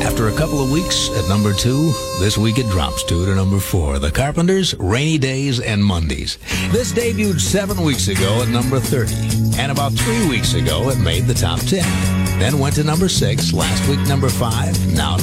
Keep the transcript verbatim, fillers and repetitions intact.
After a couple of weeks at number two, this week it drops two to number four. The Carpenters, Rainy Days and Mondays. This debuted seven weeks ago at number thirty. And about three weeks ago, it made the top ten. Then went to number six, last week number five, now